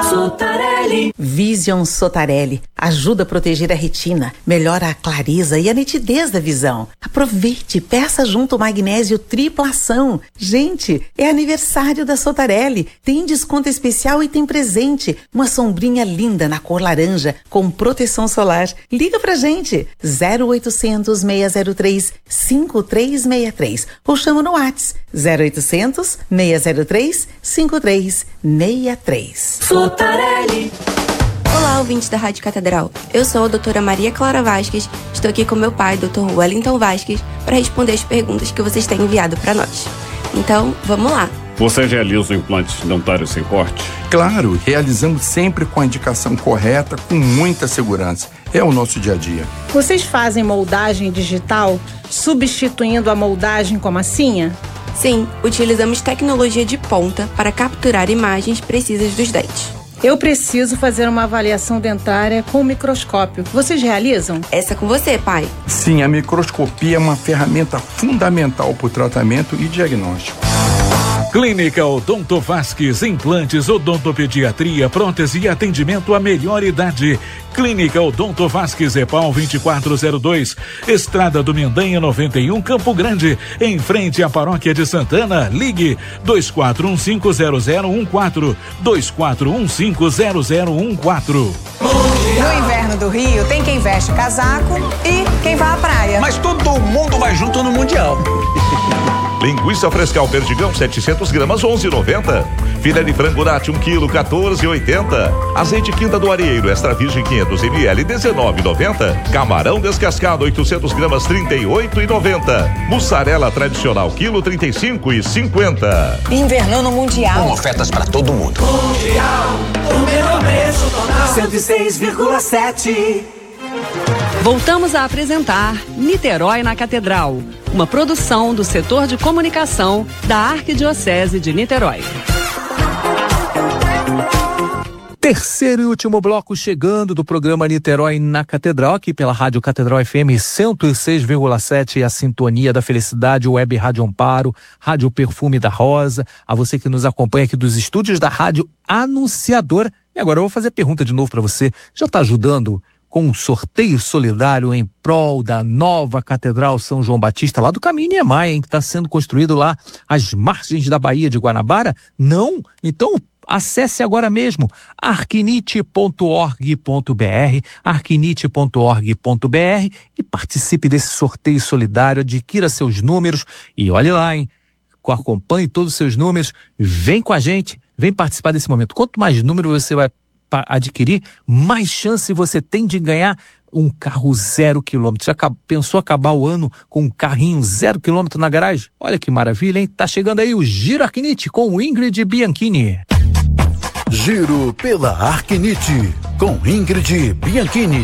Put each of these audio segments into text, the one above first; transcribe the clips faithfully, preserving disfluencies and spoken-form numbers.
Sotarelli. Vision Sotarelli ajuda a proteger a retina, melhora a clareza e a nitidez da visão. Aproveite, peça junto o magnésio tripla ação. Gente, é aniversário da Sotarelli. Tem desconto especial e tem presente. Uma sombrinha linda na cor laranja com proteção solar. Liga pra gente. zero oitocentos, seis zero três, cinco três seis três ou chama no WhatsApp zero oitocentos, seis zero três, cinco três seis três. Sotarelli. Olá, ouvintes da Rádio Catedral. Eu sou a doutora Maria Clara Vasques. Estou aqui com meu pai, doutor Wellington Vasques, para responder as perguntas que vocês têm enviado para nós. Então, vamos lá. Você realiza implantes dentários sem corte? Claro, realizamos sempre com a indicação correta, com muita segurança. É o nosso dia a dia. Vocês fazem moldagem digital, substituindo a moldagem com massinha? Sim, utilizamos tecnologia de ponta para capturar imagens precisas dos dentes. Eu preciso fazer uma avaliação dentária com microscópio. Vocês realizam? Essa é com você, pai. Sim, a microscopia é uma ferramenta fundamental para o tratamento e diagnóstico. Clínica Odonto Vasques, implantes, odontopediatria, prótese e atendimento à melhor idade. Clínica Odonto Vasques, EPAL vinte e quatro zero dois, Estrada do Mendanha noventa e um, Campo Grande, em frente à Paróquia de Santana. Ligue dois quatro um cinco zero zero um quatro, dois quatro um cinco zero zero um quatro. No inverno do Rio tem quem veste casaco e quem vai à praia. Mas todo mundo vai junto no Mundial. Linguiça frescal Perdigão setecentos gramas onze e noventa. Filé de frango Nati um quilo quatorze e oitenta. Azeite Quinta do Arieiro extra virgem quinhentos mililitros dezenove e noventa. Camarão descascado oitocentos gramas trinta e oito e noventa. Mussarela tradicional quilo trinta e cinco e cinquenta. Inverno no Mundial. Com ofertas para todo mundo. Mundial, o menor preço total cento e seis vírgula sete. Voltamos a apresentar Niterói na Catedral, uma produção do setor de comunicação da Arquidiocese de Niterói. Terceiro e último bloco chegando do programa Niterói na Catedral, aqui pela Rádio Catedral F M cento e seis vírgula sete, a sintonia da felicidade, Web Rádio Amparo, Rádio Perfume da Rosa, a você que nos acompanha aqui dos estúdios da Rádio Anunciadora. E agora eu vou fazer a pergunta de novo para você. Já está ajudando com um sorteio solidário em prol da nova Catedral São João Batista, lá do Caminho Niemeyer, hein, que está sendo construído lá às margens da Baía de Guanabara? Não? Então acesse agora mesmo arquinite ponto org ponto br, arquinite ponto org ponto br e participe desse sorteio solidário, adquira seus números e olhe lá, hein? Acompanhe todos os seus números, vem com a gente, vem participar desse momento. Quanto mais número você vai adquirir, mais chance você tem de ganhar um carro zero quilômetro. Já pensou acabar o ano com um carrinho zero quilômetro na garagem? Olha que maravilha, hein? Tá chegando aí o Giro Arquinite com o Ingrid Bianchini. Giro pela Arquinite com Ingrid Bianchini.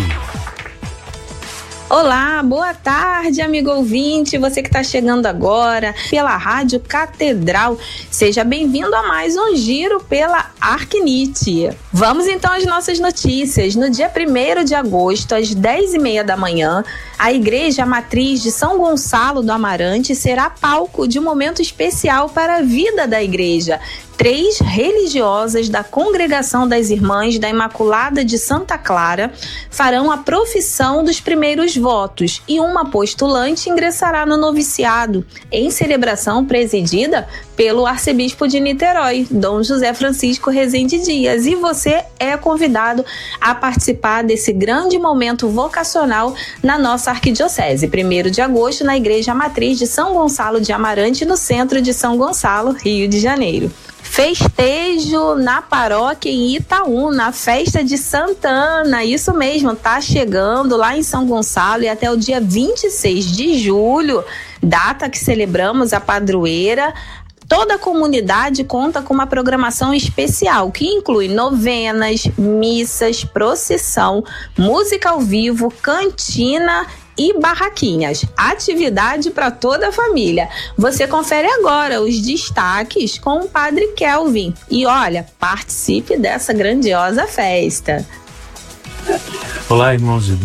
Olá, boa tarde, amigo ouvinte, você que está chegando agora pela Rádio Catedral. Seja bem-vindo a mais um Giro pela Arquinite. Vamos então às nossas notícias. No dia primeiro de agosto, às dez e meia da manhã, a Igreja Matriz de São Gonçalo do Amarante será palco de um momento especial para a vida da igreja. Três religiosas da Congregação das Irmãs da Imaculada de Santa Clara farão a profissão dos primeiros votos e uma postulante ingressará no noviciado, em celebração presidida pelo arcebispo de Niterói, Dom José Francisco Rezende Dias. E você é convidado a participar desse grande momento vocacional na nossa arquidiocese. primeiro de agosto, na Igreja Matriz de São Gonçalo de Amarante, no centro de São Gonçalo, Rio de Janeiro. Festejo na paróquia em Itaú, na festa de Santana, isso mesmo, tá chegando lá em São Gonçalo e até o dia vinte e seis de julho, data que celebramos a padroeira. Toda a comunidade conta com uma programação especial que inclui novenas, missas, procissão, música ao vivo, cantina e barraquinhas. Atividade para toda a família. Você confere agora os destaques com o Padre Kelvin. E olha, participe dessa grandiosa festa. Olá, irmãos e